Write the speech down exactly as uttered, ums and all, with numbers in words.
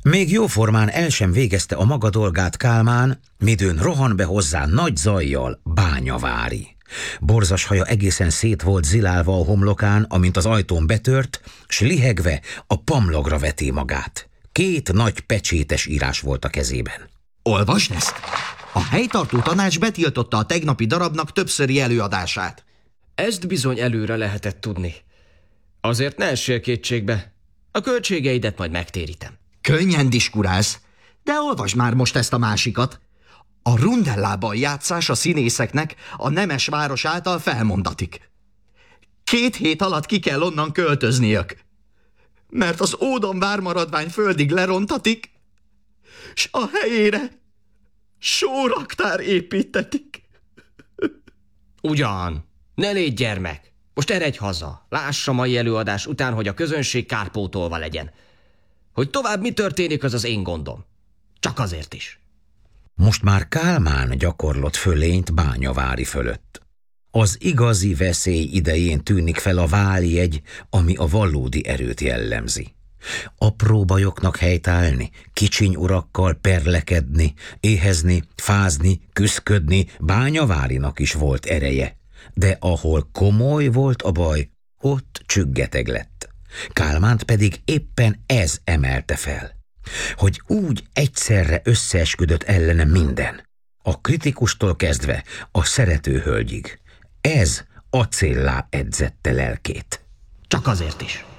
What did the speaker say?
Még jóformán el sem végezte a maga dolgát Kálmán, midőn rohan be hozzá nagy zajjal Bányavári. Borzas haja egészen szét volt zilálva a homlokán, amint az ajtón betört, s lihegve a pamlogra veti magát. Két nagy pecsétes írás volt a kezében. Olvasd ezt! A helytartó tanács betiltotta a tegnapi darabnak többszöri előadását. Ezt bizony előre lehetett tudni. Azért ne essél kétségbe. A költségeidet majd megtérítem. Könnyen diskurálsz, de olvasd már most ezt a másikat. A rundellában játszás a színészeknek a nemes város által felmondatik. Két hét alatt ki kell onnan költözniük, mert az ódon vármaradvány földig lerontatik, s a helyére sóraktár építetik. Ugyan, ne légy gyermek. Most eredj haza, láss a mai előadás után, hogy a közönség kárpótolva legyen. Hogy tovább mi történik, az az én gondom. Csak azért is. Most már Kálmán gyakorlott fölényt Bányavári fölött. Az igazi veszély idején tűnik fel a váljegy, ami a valódi erőt jellemzi. Apró bajoknak helytállni, kicsiny urakkal perlekedni, éhezni, fázni, küszködni Bányavárinak is volt ereje. De ahol komoly volt a baj, ott csüggeteg lett. Kálmánt pedig éppen ez emelte fel, hogy úgy egyszerre összeesküdött ellene minden, a kritikustól kezdve a szerető hölgyig. Ez acéllá edzette lelkét. Csak azért is.